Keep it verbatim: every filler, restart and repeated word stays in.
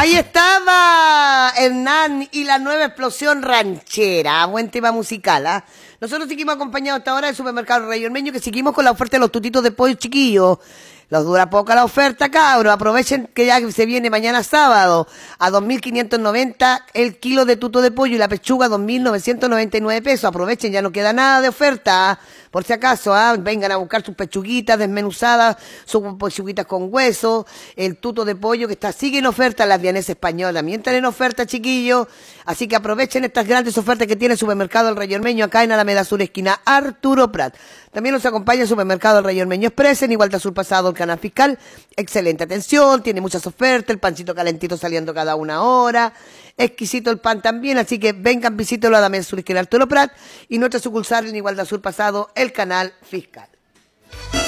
Ahí estaba Hernán y la nueva explosión ranchera. Buen tema musical, ¿ah? ¿eh? Nosotros seguimos acompañados hasta ahora del supermercado Rey Ormeño, que seguimos con la oferta de los tutitos de pollo chiquillos. Los dura poca la oferta, cabros. Aprovechen que ya se viene mañana sábado a dos mil quinientos noventa el kilo de tuto de pollo y la pechuga dos mil novecientos noventa y nueve pesos. Aprovechen, ya no queda nada de oferta, ¿eh? Por si acaso, ¿eh? Vengan a buscar sus pechuguitas desmenuzadas, sus pechuguitas con hueso, el tuto de pollo que está sigue en oferta, las vienesas españolas también están en oferta, chiquillos. Así que aprovechen estas grandes ofertas que tiene el supermercado El Rey Ormeño acá en Alameda Sur, esquina Arturo Prat. También nos acompaña el supermercado El Rey Ormeño Express en Igualdad Sur Pasado, el canal fiscal. Excelente atención, tiene muchas ofertas, el pancito calentito saliendo cada una hora. Exquisito el pan también, así que vengan, visítenlo a Alameda Sur, esquina Arturo Prat y nuestra sucursal en Igualdad Sur Pasado, el canal fiscal.